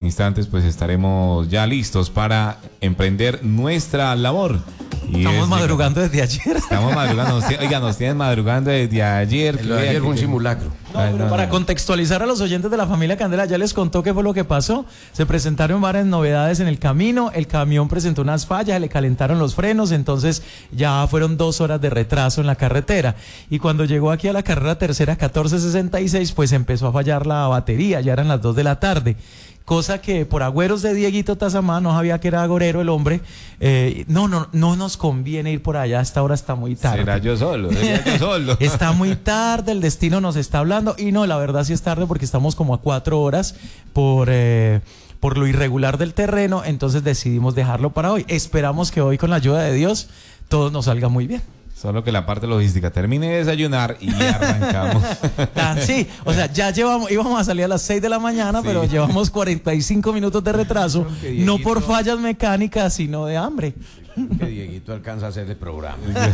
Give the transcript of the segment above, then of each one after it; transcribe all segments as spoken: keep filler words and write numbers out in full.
instantes pues estaremos ya listos para emprender nuestra labor. Y estamos madrugando desde ayer. Estamos madrugando. Oiga, nos tienen madrugando desde ayer. Lo de ayer fue un simulacro. No, Ay, no, para no. contextualizar a los oyentes de la familia Candela, ya les contó qué fue lo que pasó. Se presentaron varias novedades en el camino. El camión presentó unas fallas, le calentaron los frenos, entonces ya fueron dos horas de retraso en la carretera. Y cuando llegó aquí a la carrera tercera catorce sesenta y seis, pues empezó a fallar la batería. Ya eran las dos de la tarde. Cosa que por agüeros de Dieguito Tazamá, no sabía que era agorero el hombre. Eh, no, no, no nos conviene ir por allá, hasta ahora está muy tarde. Será yo solo, será yo solo. Está muy tarde, el destino nos está hablando. Y no, la verdad sí es tarde porque estamos como a cuatro horas por, eh, por lo irregular del terreno. Entonces decidimos dejarlo para hoy. Esperamos que hoy, con la ayuda de Dios, todo nos salga muy bien. Solo que la parte logística termine de desayunar y ya arrancamos. Tan, sí, o sea, ya llevamos, íbamos a salir a las seis de la mañana, sí. Pero llevamos cuarenta y cinco minutos de retraso, Dieguito, no por fallas mecánicas, sino de hambre. Que Dieguito alcanza a hacer el programa.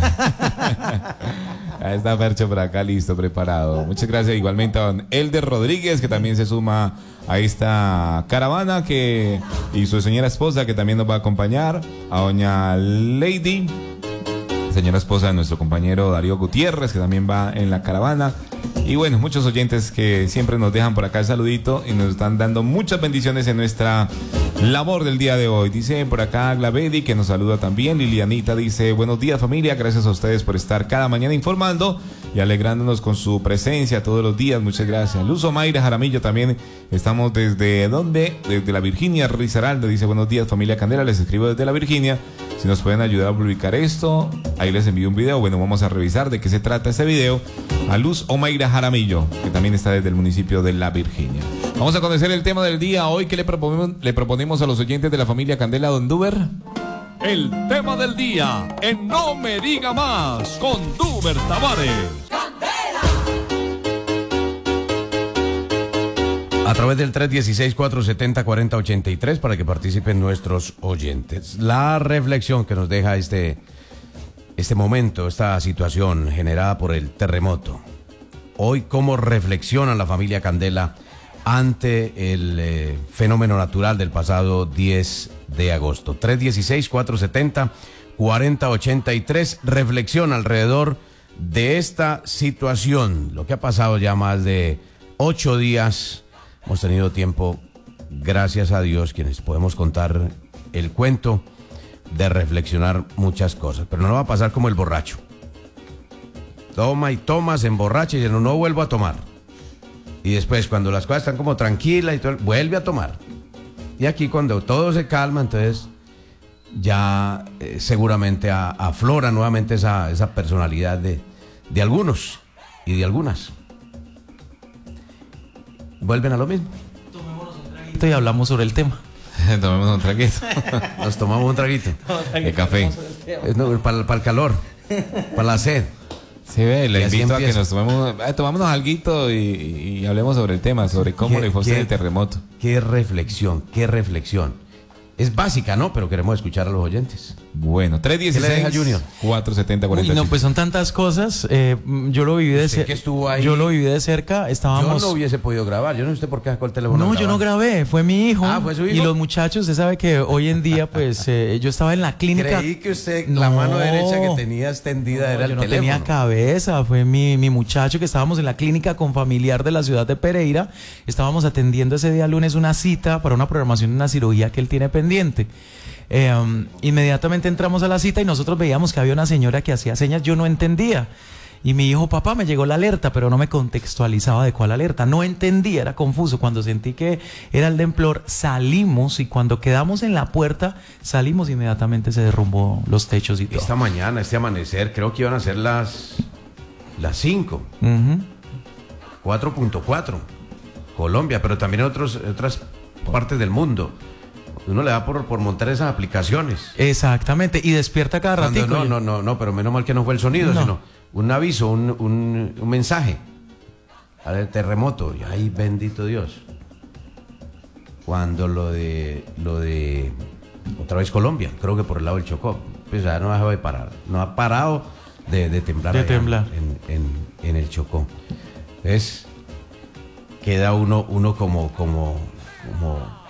Ahí está Percho por acá, listo, preparado. Muchas gracias igualmente a don Elder Rodríguez, que también se suma a esta caravana, que y su señora esposa, que también nos va a acompañar, a doña Lady, señora esposa de nuestro compañero Darío Gutiérrez, que también va en la caravana. Y bueno, muchos oyentes que siempre nos dejan por acá el saludito y nos están dando muchas bendiciones en nuestra labor del día de hoy. Dice por acá Glavedi, que nos saluda también. Lilianita dice: buenos días, familia, gracias a ustedes por estar cada mañana informando y alegrándonos con su presencia todos los días. Muchas gracias. Luz Mayra Jaramillo también, estamos desde ¿dónde? Desde la Virginia. Risaraldo dice: buenos días, familia Candela, les escribo desde la Virginia. Si nos pueden ayudar a publicar esto, ahí les envío un video. Bueno, vamos a revisar de qué se trata este video. A Luz Omaira Jaramillo, que también está desde el municipio de La Virginia. Vamos a conocer el tema del día hoy. ¿Qué le proponemos, le proponemos a los oyentes de la familia Candela, don Duber? El tema del día en No Me Diga Más con Duber Tavares. A través del tres uno seis, cuatro siete cero, cuatro cero ocho tres para que participen nuestros oyentes. La reflexión que nos deja este, este momento, esta situación generada por el terremoto. Hoy, ¿cómo reflexiona la familia Candela ante el eh, fenómeno natural del pasado diez de agosto? tres uno seis, cuatro siete cero, cuatro cero ocho tres. Reflexión alrededor de esta situación. Lo que ha pasado ya más de ocho días. Hemos tenido tiempo, gracias a Dios, quienes podemos contar el cuento, de reflexionar muchas cosas. Pero no va a pasar como el borracho. Toma y toma, se emborracha y dice: no, no vuelvo a tomar. Y después, cuando las cosas están como tranquilas y todo, vuelve a tomar. Y aquí, cuando todo se calma, entonces ya eh, seguramente a, aflora nuevamente esa, esa personalidad de, de algunos y de algunas. Vuelven a lo mismo. Tomémonos un traguito y hablamos sobre el tema. Tomémonos un traguito. Nos tomamos un traguito. De café. No, para, para el calor, para la sed. Sí, ve, le invito a que nos tomemos, eh, tomámonos alguito y, y hablemos sobre el tema, sobre cómo le fue a el terremoto. Qué reflexión, qué reflexión. Es básica, ¿no? Pero queremos escuchar a los oyentes. Bueno, tres uno seis, cuatro siete cero, cuatro cero. Uy, no, pues son tantas cosas. Eh, yo lo viví de cerca. Yo lo viví de cerca. Estábamos. Yo no hubiese podido grabar. Yo no sé usted por qué sacó el teléfono. No, yo no grabé. Fue mi hijo. Ah, fue su hijo. Y los muchachos, usted sabe que hoy en día, pues, eh, yo estaba en la clínica. Creí que usted, no, la mano derecha que tenía extendida no, era el yo no teléfono. Tenía cabeza. Fue mi, mi muchacho, que estábamos en la clínica con familiar de la ciudad de Pereira. Estábamos atendiendo ese día lunes una cita para una programación de una cirugía que él tiene pendiente. Eh, um, inmediatamente entramos a la cita y nosotros veíamos que había una señora que hacía señas. Yo no entendía y mi hijo: papá, me llegó la alerta, pero no me contextualizaba de cuál alerta, no entendía, era confuso. Cuando sentí que era el temblor, salimos, y cuando quedamos en la puerta salimos, inmediatamente se derrumbó los techos y todo. Esta mañana, este amanecer, creo que iban a ser las las cinco. uh-huh. cuatro punto cuatro Colombia, pero también en otros, otras partes del mundo. Uno le da por, por montar esas aplicaciones. Exactamente, y despierta cada ratito. No, no, no, no, pero menos mal que no fue el sonido, no. sino un aviso, un, un, un mensaje. Al terremoto, y ay, bendito Dios. Cuando lo de, lo de, otra vez Colombia, creo que por el lado del Chocó, pues ya no ha dejado de parar, no ha parado de, de temblar. De temblar. En, en, en el Chocó. Entonces, queda uno, uno como, como, como